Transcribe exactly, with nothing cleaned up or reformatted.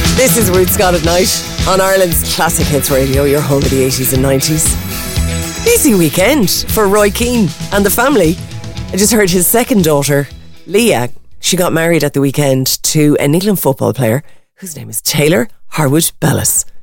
This is Ruth Scott at Night on Ireland's Classic Hits Radio, your home of the eighties and nineties. Busy weekend for Roy Keane and the family. I just heard his second daughter, Leah, she got married at the weekend to an England football player whose name is Taylor Harwood Bellis.